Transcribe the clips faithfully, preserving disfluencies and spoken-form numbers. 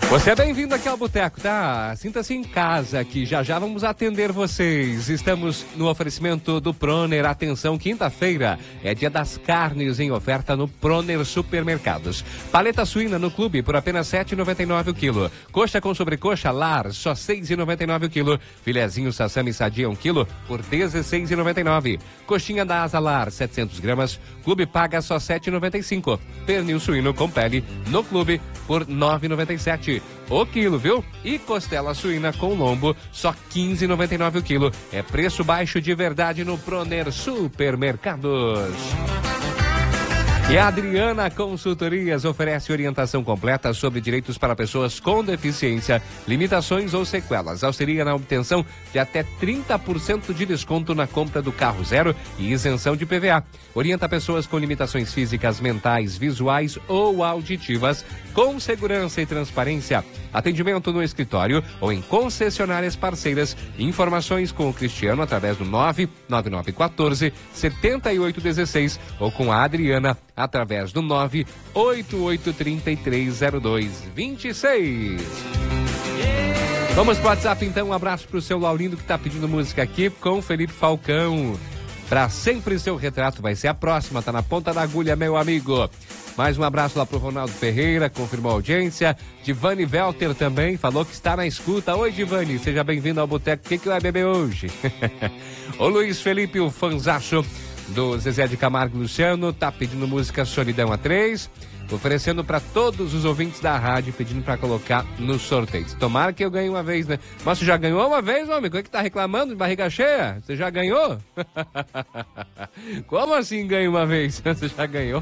Você é bem-vindo aqui ao Boteco, tá? Sinta-se em casa aqui, já já vamos atender vocês. Estamos no oferecimento do Proner. Atenção, quinta-feira é dia das carnes em oferta no Proner Supermercados. Paleta suína no clube por apenas sete reais e noventa e nove centavos o quilo. Coxa com sobrecoxa lar, só seis reais e noventa e nove centavos o quilo. Filezinho sassami sadia um quilo por dezesseis reais e noventa e nove centavos. Coxinha da asa lar, setecentas gramas, clube paga só sete reais e noventa e cinco centavos. Pernil suíno com pele no clube por nove reais e noventa e sete centavos o quilo, viu? E costela suína com lombo, só quinze reais e noventa e nove centavos o quilo. É preço baixo de verdade no Proner Supermercados. E a Adriana Consultorias oferece orientação completa sobre direitos para pessoas com deficiência, limitações ou sequelas. Auxilia na obtenção de até trinta por cento de desconto na compra do carro zero e isenção de P V A. Orienta pessoas com limitações físicas, mentais, visuais ou auditivas com segurança e transparência. Atendimento no escritório ou em concessionárias parceiras. Informações com o Cristiano através do nove nove nove um quatro sete oito um seis ou com a Adriana através do nove oito oito três três zero dois dois seis. Vamos pro WhatsApp então, um abraço pro seu Laurindo que tá pedindo música aqui com Felipe Falcão. Pra sempre seu retrato vai ser a próxima, tá na ponta da agulha, meu amigo. Mais um abraço lá pro Ronaldo Ferreira, confirmou a audiência. Divani Velter também falou que está na escuta. Oi, Divani, seja bem-vindo ao Boteco. O que que vai beber hoje? O Luiz Felipe, o fanzaço do Zezé de Camargo e Luciano, tá pedindo música Solidão a três, oferecendo para todos os ouvintes da rádio, pedindo para colocar no sorteio. Tomara que eu ganhe uma vez, né? Mas você já ganhou uma vez, homem? Como é que tá reclamando de barriga cheia? Você já ganhou? Como assim ganha uma vez? Você já ganhou?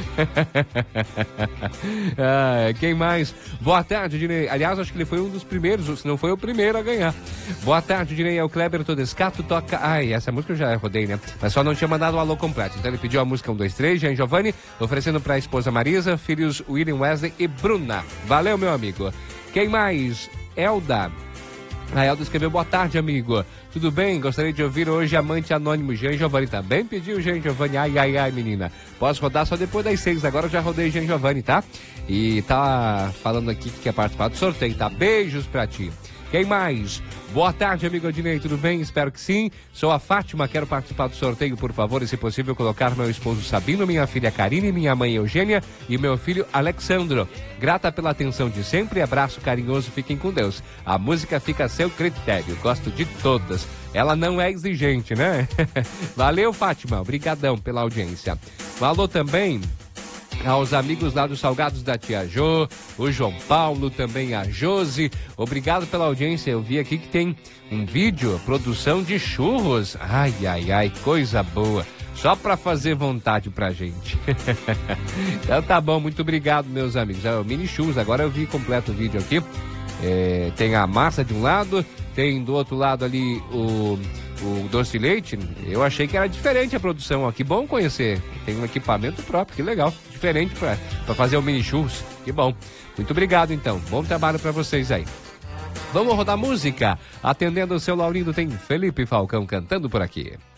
Ah, quem mais? Boa tarde, Dinei. Aliás, acho que ele foi um dos primeiros, se não foi o primeiro a ganhar. Boa tarde, Dinei. É o Kleber Todescato, toca... Ai, essa música eu já rodei, né? Mas só não tinha mandado o alô completo. Então ele pediu a música um, dois, três, Jean Giovanni, oferecendo para a esposa Marisa, filhos William Wesley e Bruna. Valeu, meu amigo. Quem mais? Elda. A Elda escreveu, boa tarde, amigo. Tudo bem? Gostaria de ouvir hoje Amante Anônimo. Jean Giovanni também pediu, Jean Giovanni. Ai, ai, ai, menina. Posso rodar só depois das seis. Agora eu já rodei Jean Giovanni, tá? E tá falando aqui que quer participar do sorteio, tá? Beijos pra ti. Quem mais? Boa tarde, amigo Adinei, tudo bem? Espero que sim. Sou a Fátima, quero participar do sorteio, por favor, e se possível colocar meu esposo Sabino, minha filha Karine, minha mãe Eugênia e meu filho Alexandro. Grata pela atenção de sempre, abraço carinhoso, fiquem com Deus. A música fica a seu critério, gosto de todas. Ela não é exigente, né? Valeu, Fátima, obrigadão pela audiência. Falou também aos amigos lá dos Salgados da Tia Jô, o João Paulo, também a Josi. Obrigado pela audiência. Eu vi aqui que tem um vídeo, produção de churros. Ai, ai, ai, coisa boa. Só para fazer vontade pra gente. Então tá bom, muito obrigado, meus amigos. É o mini churros, agora eu vi completo o vídeo aqui. É, tem a massa de um lado, tem do outro lado ali o... o doce de leite. Eu achei que era diferente a produção, ó. Que bom conhecer. Tem um equipamento próprio, que legal. Diferente para fazer o mini churros. Que bom. Muito obrigado, então. Bom trabalho para vocês aí. Vamos rodar música. Atendendo o seu Laurindo, tem Felipe Falcão cantando por aqui.